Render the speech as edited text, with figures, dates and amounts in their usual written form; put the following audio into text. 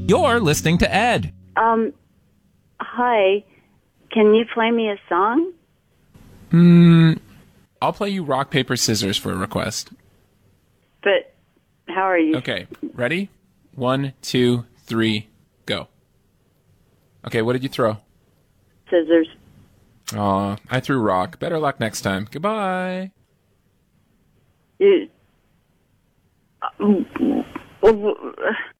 You're listening to Ed. Hi. Can you play me a song? I'll play you rock, paper, scissors for a request. But how are you? Okay, ready? 1, 2, 3, go. Okay, what did you throw? Scissors. Aw, I threw rock. Better luck next time. Goodbye. You...